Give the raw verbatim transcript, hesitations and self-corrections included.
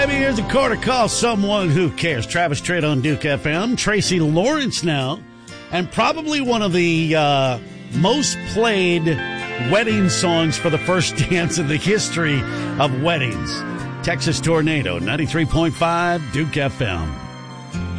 Maybe here's a quarter call someone who cares. Travis Tritt on Duke F M. Tracy Lawrence now. And probably one of the uh, most played wedding songs for the first dance in the history of weddings. Texas Tornado, ninety-three point five Duke F M.